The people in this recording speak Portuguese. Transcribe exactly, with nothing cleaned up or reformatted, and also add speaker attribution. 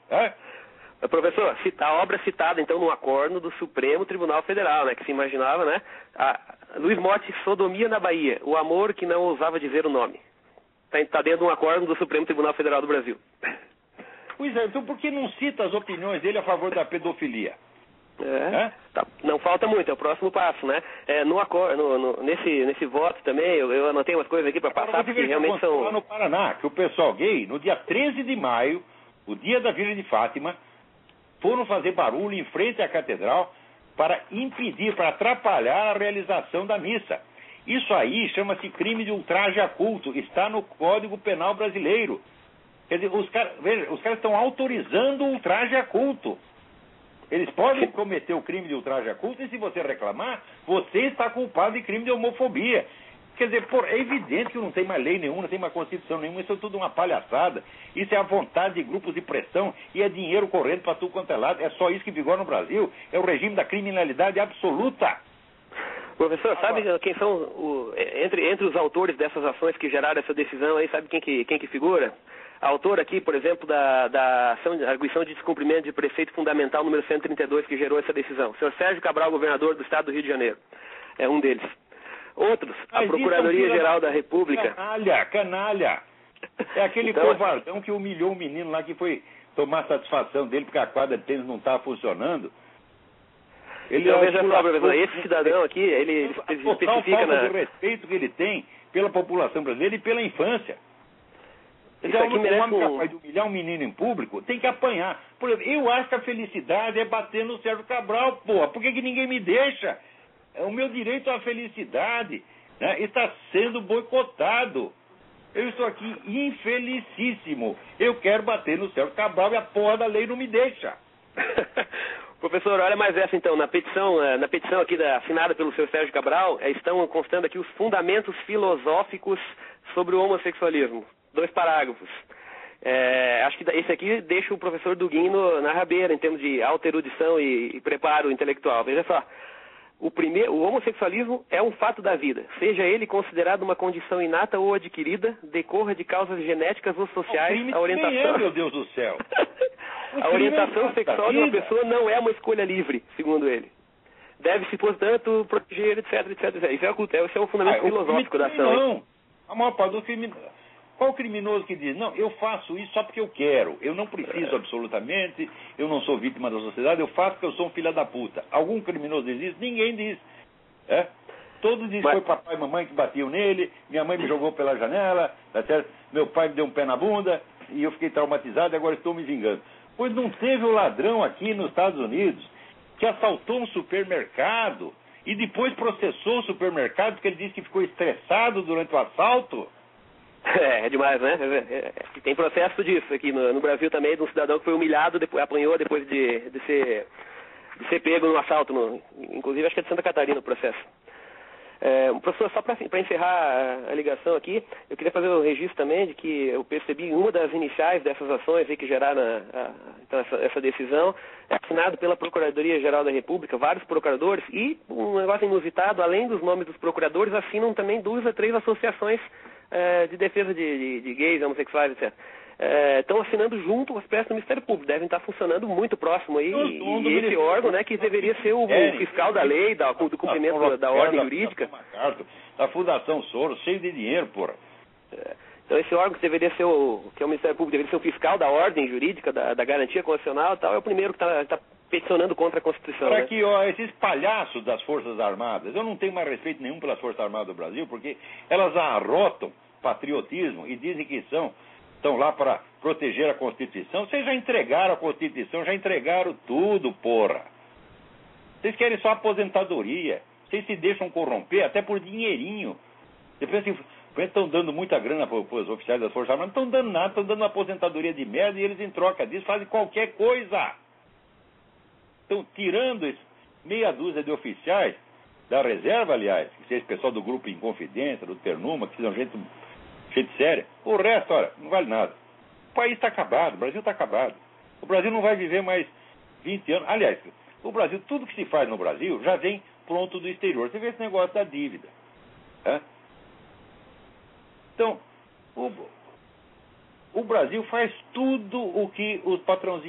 Speaker 1: É?
Speaker 2: Professor, a obra citada, então, no acordo do Supremo Tribunal Federal, né, que se imaginava, né, a Luiz Motti, Sodomia na Bahia, o amor que não ousava dizer o nome. Está tá dentro de um acordo do Supremo Tribunal Federal do Brasil.
Speaker 1: Pois é, então por que não cita as opiniões dele a favor da pedofilia?
Speaker 2: É,
Speaker 1: É?
Speaker 2: tá, não falta muito, é o próximo passo, né? É, no acordo, no, no, nesse, nesse voto também, eu, eu anotei umas coisas aqui para passar, porque realmente são...
Speaker 1: Lá no Paraná, que o pessoal gay, no dia treze de maio, o dia da Virgem de Fátima, foram fazer barulho em frente à catedral para impedir, para atrapalhar a realização da missa. Isso aí chama-se crime de ultraje a culto, está no Código Penal Brasileiro. Quer dizer, os caras, veja, os caras estão autorizando o ultraje a culto. Eles podem cometer o crime de ultraje a culto e se você reclamar, você está culpado de crime de homofobia. Quer dizer, por, é evidente que não tem mais lei nenhuma, não tem mais Constituição nenhuma, isso é tudo uma palhaçada. Isso é a vontade de grupos de pressão e é dinheiro correndo para tudo quanto é lado. É só isso que vigora no Brasil. É o regime da criminalidade absoluta.
Speaker 2: Professor, sabe
Speaker 1: Agora,
Speaker 2: quem são, o, entre, entre os autores dessas ações que geraram essa decisão aí, sabe quem que, quem que figura? A autora aqui, por exemplo, da, da ação, arguição de descumprimento de preceito fundamental número cento e trinta e dois, que gerou essa decisão. O senhor Sérgio Cabral, governador do estado do Rio de Janeiro. É um deles. Outros, a Procuradoria-Geral da República.
Speaker 1: Canalha, canalha. É aquele
Speaker 2: então,
Speaker 1: covardão que humilhou o menino lá que foi tomar satisfação dele porque a quadra de tênis não estava funcionando. Ele
Speaker 2: então,
Speaker 1: é
Speaker 2: veja só, professor, esse cidadão aqui, ele, ele
Speaker 1: a
Speaker 2: especifica
Speaker 1: falta
Speaker 2: na...
Speaker 1: de respeito que ele tem pela população brasileira e pela infância.
Speaker 2: Isso
Speaker 1: então,
Speaker 2: aqui
Speaker 1: um
Speaker 2: merece
Speaker 1: homem
Speaker 2: um...
Speaker 1: capaz de humilhar um menino em público tem que apanhar. Por exemplo, eu acho que a felicidade é bater no Sérgio Cabral, porra. Por que, que ninguém me deixa? É o meu direito à felicidade, né, está sendo boicotado. Eu estou aqui infelicíssimo. Eu quero bater no Sérgio Cabral e a porra da lei não me deixa.
Speaker 2: Professor, olha mais essa então. Na petição, na petição aqui da, assinada pelo senhor Sérgio Cabral, estão constando aqui os fundamentos filosóficos sobre o homossexualismo. Dois parágrafos. É, acho que esse aqui deixa o professor Duguino na rabeira em termos de alta erudição e, e preparo intelectual. Veja só. O, primeiro, o homossexualismo é um fato da vida, seja ele considerado uma condição inata ou adquirida, decorra de causas genéticas ou sociais,
Speaker 1: o
Speaker 2: a orientação...
Speaker 1: É, meu Deus do céu.
Speaker 2: A orientação é sexual de uma pessoa não é uma escolha livre, segundo ele. Deve-se, portanto, proteger, etc, etc, etcétera. Isso é, o, esse é o fundamento ah, filosófico da ação.
Speaker 1: Não, hein? A maior parte do crime... Qual criminoso que diz, não, eu faço isso só porque eu quero, eu não preciso absolutamente, eu não sou vítima da sociedade, eu faço porque eu sou um filho da puta. Algum criminoso diz isso? Ninguém diz. É? Todos dizem que foi papai e mamãe que batiam nele, minha mãe me jogou pela janela, tá certo? Meu pai me deu um pé na bunda e eu fiquei traumatizado e agora estou me vingando. Pois não teve o ladrão aqui nos Estados Unidos que assaltou um supermercado e depois processou o supermercado porque ele disse que ficou estressado durante o assalto?
Speaker 2: É, é demais, né? É, é, tem processo disso aqui no, no Brasil também, de um cidadão que foi humilhado, depois, apanhou depois de, de, ser, de ser pego no assalto, no, inclusive acho que é de Santa Catarina o processo. É, professor, só para encerrar a, a ligação aqui, eu queria fazer o registro também de que eu percebi uma das iniciais dessas ações aí que geraram a, a, então essa, essa decisão, é assinado pela Procuradoria-Geral da República, vários procuradores, e um negócio inusitado, além dos nomes dos procuradores, assinam também duas a três associações é, de defesa de, de, de gays, homossexuais, etcétera. Estão é, assinando junto com as peças do Ministério Público, devem estar funcionando muito próximo aí, e, e esse órgão, né, que deveria ser o, o fiscal da lei, da, do cumprimento da, da ordem jurídica.
Speaker 1: Da Fundação Soros, cheio de dinheiro, porra.
Speaker 2: É, então esse órgão que deveria ser o, que é o Ministério Público, deveria ser o fiscal da ordem jurídica, da, da garantia constitucional e tal, é o primeiro que está tá peticionando contra a Constituição.
Speaker 1: Para
Speaker 2: né?
Speaker 1: que, ó, esses palhaços das Forças Armadas, eu não tenho mais respeito nenhum pelas Forças Armadas do Brasil, porque elas arrotam patriotismo e dizem que são estão lá para proteger a Constituição. Vocês já entregaram a Constituição, já entregaram tudo, porra. Vocês querem só aposentadoria. Vocês se deixam corromper até por dinheirinho. Depois assim, estão dando muita grana para os oficiais das Forças Armadas, não estão dando nada, estão dando uma aposentadoria de merda e eles em troca disso fazem qualquer coisa. Estão tirando esse meia dúzia de oficiais da reserva, aliás, que seja pessoal do Grupo Inconfidência, do Ternuma, que são gente... gente séria. O resto, olha, não vale nada. O país está acabado, o Brasil está acabado. O Brasil não vai viver mais vinte anos. Aliás, o Brasil, tudo que se faz no Brasil já vem pronto do exterior. Você vê esse negócio da dívida. É? Então, o, o Brasil faz tudo o que os patrãozinhos